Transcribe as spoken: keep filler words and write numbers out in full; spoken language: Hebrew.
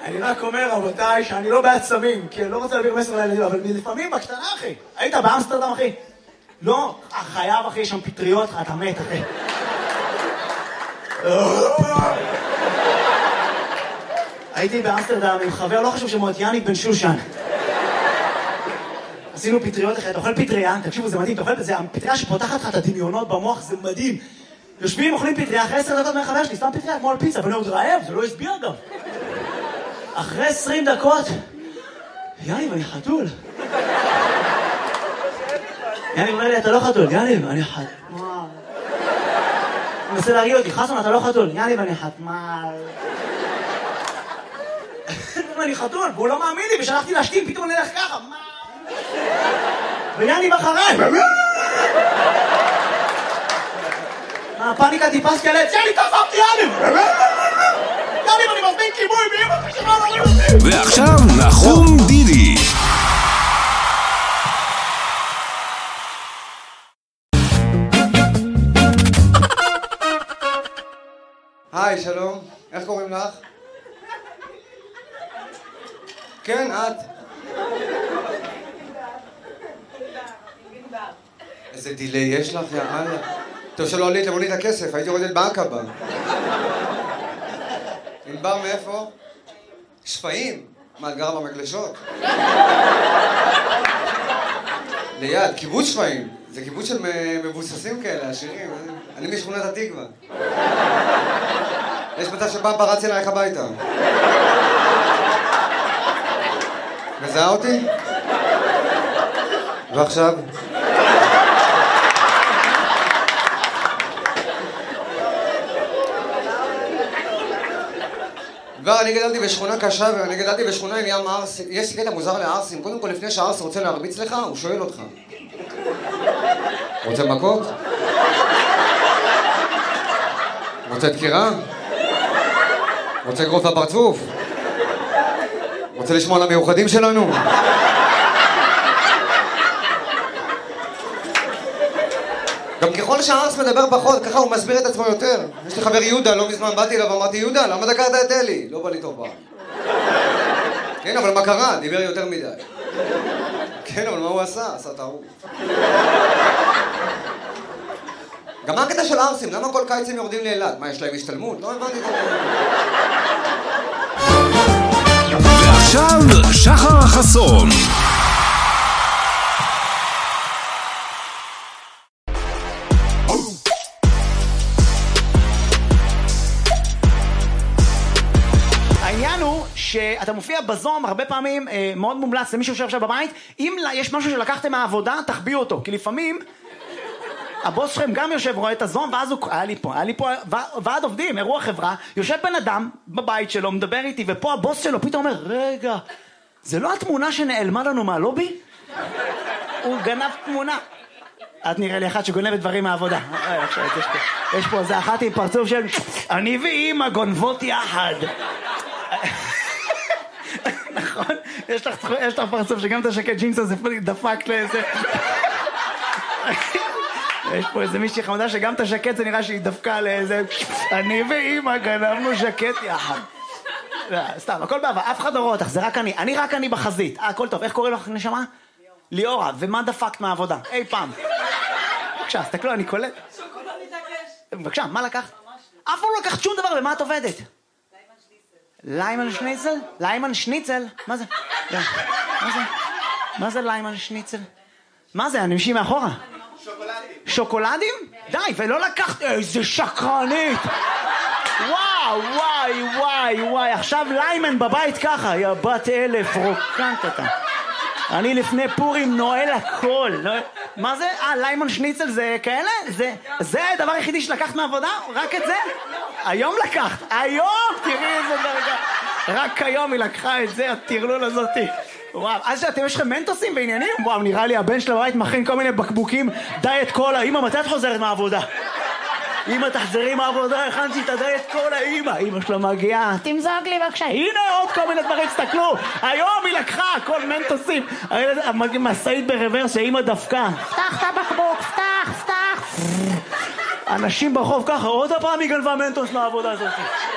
אני רק אומר, רבותיי, שאני לא בעד סמים, כי אני לא רוצה להעביר מסר לילדים, אבל לפעמים בקטנה, אחי. היית באמסטרדם, אחי? לא, חייב, אחי, יש שם פטריות, אתה מת, אחי. הייתי באמסטרדם עם חבר, לא חשוב שמות, יאניק בן שושן. עשינו פטריות, אחי, אתה אוכל פטריה, תקשיבו, זה מדהים, אתה אוכל, זה הפטריה שפותחת לך את הדמיונות במוח, זה מדהים. יושבים, אוכלים פטריה, אחרי עשר דקות מהחבר שלי, סתם פטריה כמו על פיצה, ואני עוד רעב, זה לא הסביר גם. אחרי עשרים דקות, יאניב, אני חתול. יאניב אומר לי, אתה לא חתול. יאניב, אני חתול. הוא מנסה להרגיע אותי, חסון, אתה לא חתול. יאניב, אני חתמל. אני חתול, והוא לא מאמין לי, ושלחתי להשתים, פתאום אני הולך ככה. ויאניב אחריי. הפאניקה טיפס כאלה, יאניב, תעזבתי, יאניב! יאניב, אני מזמין כיבוי, באמא תשמע, לא אותי! ועכשיו נחום דידי. היי, שלום, איך קוראים לך? כן, את. איזה דילי יש לך, יאללה. טוב שלא עלית למונית הכסף, הייתי יורדת בעקבה. ענבר מאיפה? שפעים? מה, את גרה במגלשות? ליד, קיבוץ שפעים. זה קיבוץ של מבוססים כאלה, עשירים. אני משכונת התקווה. יש מצב שפעם פרצתי אלייך הביתה. מזהה אותי? ועכשיו? כבר, אני גדלתי בשכונה קשה, ואני גדלתי בשכונה עם ים ערסים. יש קטע מוזר לערסים. קודם כל, לפני שהערס רוצה להרביץ לך, הוא שואל אותך. רוצה מכות? רוצה דקירה? רוצה לגרוף בפרצוף? רוצה לשמוע על המיוחדים שלנו? גם ככל שהערס מדבר פחות, ככה הוא מסביר את עצמו יותר. יש לי חבר יהודה, לא מזמן באתי אליו ואמרתי, יהודה, למה דקרת את אלי? לא בא לי טוב פעם. כן, אבל מה קרה? דיבר יותר מדי. כן, אבל מה הוא עשה? עשה טעות. גם מה הקטע של הערסים? למה כל קיץ הם יורדים לאילת? מה, יש להם השתלמות? לא הבנתי את זה. ועכשיו שחר חסון. העניין הוא שאתה מופיע בזום הרבה פעמים, אה, מאוד מומלץ למי שיושב עכשיו בבית, אם יש משהו שלקחתם מהעבודה, תחביאו אותו, כי לפעמים הבוס שלכם גם יושב, רואה את הזום, ואז הוא, היה לי פה, היה לי פה ועד עובדים, אירוע חברה, יושב בן אדם בבית שלו, מדבר איתי, ופה הבוס שלו פתאום אומר, רגע, זה לא התמונה שנעלמה לנו מהלובי? הוא גנב תמונה. את נראה לי אחת שגונבת דברים מהעבודה. יש פה, זה אחת עם פרצוף של, אני ואמא גונבות יחד. נכון? יש לך פרצוף שגם את השקט ג'ינס הזה דפק לאיזה... יש פה איזה מישהי חמודה שגם את השקט זה נראה שהיא דפקה לאיזה... אני ואמא גנבנו שקט יחד. סתם, הכל בעבר, אף אחד לא רואה אותך, זה רק אני. אני רק אני בחזית. אה, הכל טוב. איך קוראים לך, נשמה? ליאורה. ומה דפקת מהעבודה? אי פעם. בבקשה, תסתכלו, אני קולט. שוקולד מתעקש. בבקשה, מה לקחת? אף פעם לא לקחת שום דבר, ומה את עובדת? ליימן שניצל? ליימן שניצל? מה זה? מה זה? מה זה ליימן שניצל? מה זה? אנשים מאחורה? שוקולדים. שוקולדים? די, ולא לקחת... איזה שקרנית! וואו, וואי, וואי, וואי. עכשיו ליימן בבית ככה, יא בת אלף, רוקנת אותה. אני לפני פורים נועל הכל. מה זה? אה, ליימן שניצל זה כאלה? זה, זה הדבר היחידי שלקחת מהעבודה? רק את זה? היום לקחת. היום! תראי איזה דרגה. רק היום היא לקחה את זה, הטרלול הזאתי. וואו, אז שאתם יש לכם מנטוסים בעניינים? וואו, נראה לי הבן של הבית מכין כל מיני בקבוקים דיאט קולה. אמא, מתי את חוזרת מהעבודה? אמא, תחזרי מהעבודה, הכנתי את הדיאט קולה. אמא, אמא שלו מגיעה, תמזוג לי בבקשה. הנה עוד כל מיני דברים, תסתכלו. היום היא לקחה כל מנטוסים. מסעית ברוורס שאמא דפקה. פתח את הבקבוק, פתח, פתח. אנשים ברחוב ככה, עוד הפעם היא גנבה מנטוס מהעבודה הזאת.